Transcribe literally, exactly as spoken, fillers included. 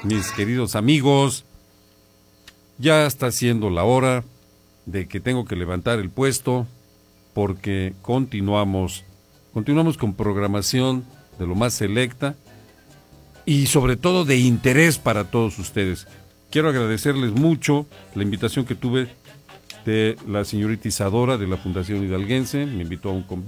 mis queridos amigos, ya está siendo la hora de que tengo que levantar el puesto porque continuamos, continuamos con programación de lo más selecta y sobre todo de interés para todos ustedes. Quiero agradecerles mucho la invitación que tuve de la señorita Isadora de la Fundación Hidalguense, me invitó a un convite.